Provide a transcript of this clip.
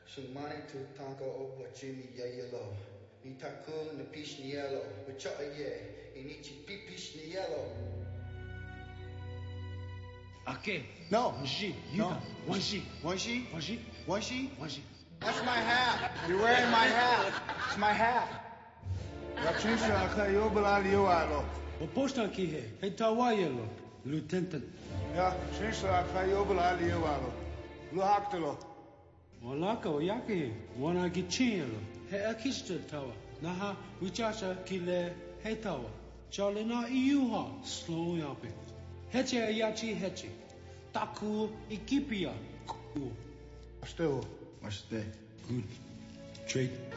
Shumani to tango over Jimmy Yellow. Nitaku na pish ni yellow. But ye, inichi pipish ni yellow. Okay. No. One sheet. No. One sheet. One sheet? One sheet. One sheet? One sheet. That's my hat. You're wearing my hat. It's my hat. Rachinsha Kayobala Liualo. What post on key here? Hey, Tawayelo. Lieutenant. Yeah, Chinsha Kayobala Liualo. Luhaktalo. Walaka Oyaki. Wana Gichino. Hey, Akista Tower. Naha, Wichacha Kile. Hey, Tower. Charlena Iuha. Slow yapping. Heche Yachi Heche. Taku Ikipia. Still. What's that? Good. Trade.